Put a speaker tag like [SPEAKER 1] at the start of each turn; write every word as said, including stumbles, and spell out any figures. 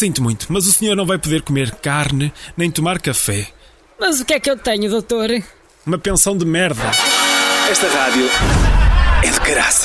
[SPEAKER 1] Sinto muito, mas o senhor não vai poder comer carne nem tomar café.
[SPEAKER 2] Mas o que é que eu tenho, doutor?
[SPEAKER 1] Uma pensão de merda.
[SPEAKER 3] Esta rádio é de caraça.